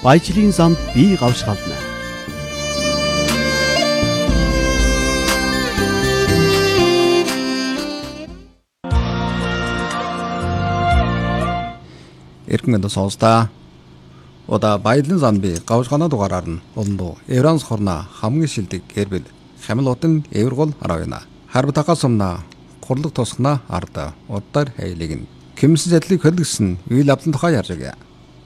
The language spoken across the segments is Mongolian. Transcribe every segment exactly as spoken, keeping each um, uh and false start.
Баяжлын замд бие гавшгална. Эрхэм сонсогчдаа одоо баялын зам би гавшгаана дугаараар нь олондоо Евранс хорна хамгийн шилдэг гэрбэл хамлуудын эвэргол аравна харбатага сумна гурлаг тусгана арда удаар хайлыг нь кимсэн задлыг хөлгсөн үйл авдан тухай ярьж байгаа.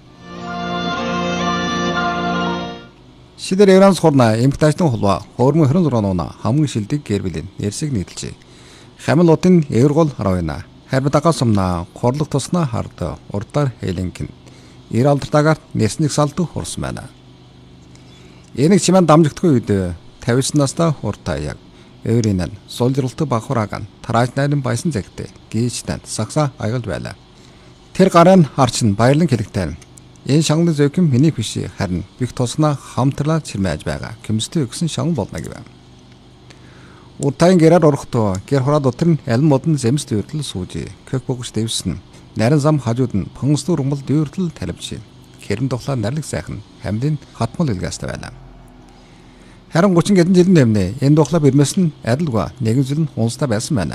Шидэр Евранс хорна эмгтаачны холва хөрмөн хорон зургаануна хамгийн шилдэг гэрбэлийн нэрсэг нийтэлжээ. Хамлуудын эвэргол аравна харбатага сумна гурлаг тусгана арда удаар хайлыг нь ир алдардагаар нэсник салду хурсан байна. Энийг чимэн дамжигдгүй үед тавьсан настай хуртай яг өөрийн суулжралт бахураагаан тарааж найрын баясан зэгтээ гийчтэн сагса аягалж байлаа. Тэр гараан харчин баярлан хэлэгтэй. Энэ шангны зөким миний биш харин бих тусгана хамтлаа чирмэж байгаа. Кимстэй өгсөн шанган болно гэв. Уртайн гэрээр орохдоо гэр хураад утар нь аль модон зэмс дүүртэл сууж кök богш дэвсэн. Нарийн зам хажууд нь пөнгөстөр rumбал дүүртэл талбж. Хэрэм тухлаа нарлаг сайхан хамдын хатмал илгаастай байлаа. Харин гучин гэдэн жилийн нэмнэ энэ тухлаа бирмэс нь адилгүй нэгэн жил нь унстай байсан байна.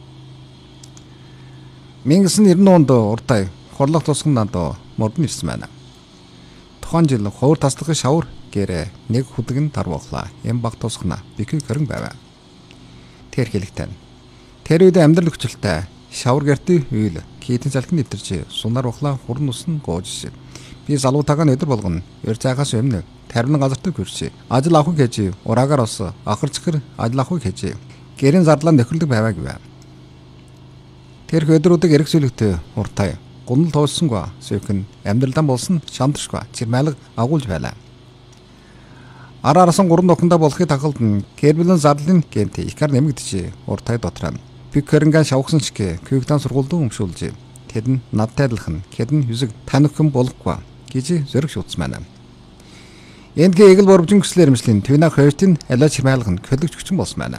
Мингсэн нэрнэ онд уртай хорлох тусган надад мордон ирсэн байна. Тухайн жил ховор таслахын шавар гэрээ нэг хүдгэн тарвахлаа. Эм баг тусгана бикий хөрөнгө байв. Тэр хэлэгтэн. Тэр үед амьдрал өчөлтэй шавар гэртээ үйл хийдэн залхин нэвтэрч сунаар ухлаа хурн усан гоож. Би залуутаага өдөр болгоно эр цаагаас өмнө тармин газартаа гүрч. Ажил авах гэж ураагаар ос ахар цэхэр ажил авах гэж гэрийн зардлаа нөхөрлөг байваа гэв. Тэр өдрүүдийг эрг сүлэгтэй уртай гунал тоолсонгүй сөөхөн амьдралдаа болсон шамдаршгүй чирмайлаг агуулж байлаа. Араарсан гурван нөхөндө болохыг тахалд нь гэрбэлэн зардлын гэнт ихэр нэмэгдэж уртай дотроо Пикэрнгээ шавхсан чиг күйгтан сургуульд өмшүүлж тэд нь надтай адилхан хэдэн хүсэг танихын болохгүй гэж зөрөг шуудсан байна. Эндгээ эгэл борбжин хүслэр эмчлийн твина хоёртын алаа чимайлах нь көлөгч хүчин болсон байна.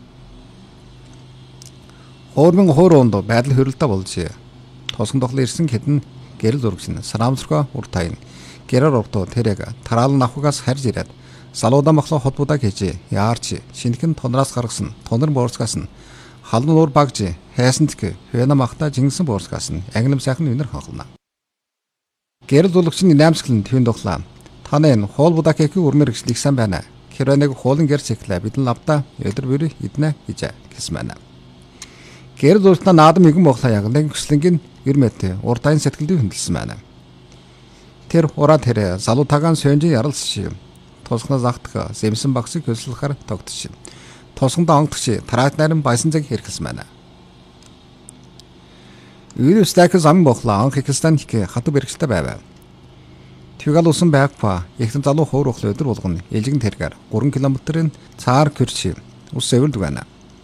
Хоормын хоороонд байдал хөрөлтөй болж тосон тоглон ирсэн хэдэн гэрэл зурагч нь сарамсргаа уртайн гэрээр овдоо тэрэг тараалан авахгаас харж ирээд салуудан махлаа хотбудаа гэж яарч шинхэн тонораас гаргасан тонор боорсгаас нь халуун уур багж хайсанд гэ хэна махта жингсэн боорсгаас нь ангилам сайхан үнэр ханхална. Гэрэл зулгчны наймсгалын твин дуглаа. Таны энэ хоол будакеки өрмөр гислэгсэн байна. Хэрвээ нэг хуулан гэр цэглээ бидэн лавда өдөр бүр иднэ гэж хэлсэн байна. Гэрэл зулгчна наадам игэн бохлаа яг нэг гислэнгийн ирмэт урдайн сэтгэлдээ хөндлөсөн байна. Тэр ураа тэр залуу тагаан сөнжин яралсч тусгана загтга зэмсэн багсыг хөслөхөр тогтчих. Тосгондоо онгодч тараат нарийн баясан цаг хэрэгсэн байна. Үйрөстэйг зам бохлаа анх ихстан их хату бэрхштэй байв. Тэгэл усан байгпа ихтэн залуу хоор ухлаа өдөр болгоно элжигэн тэргээр гурван километрийн цаар кирч ус эвэрлдэг байна.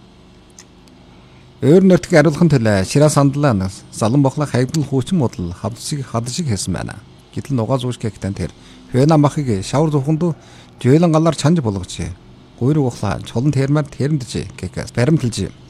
Өөр нөртг ариулахын төлөө шираа сандлаа залан бохлаа хайгдал хуучин модал хавцыг хадшиг хийсэн байна. Гэтэл нугаа зүүж гэхтэн тэр хэна махыг шавар зүхэнд жөөлөн галаар чанж болгож гойрог ухлаа чулан тэрмээр тэрэмдэж гэхээс баримталж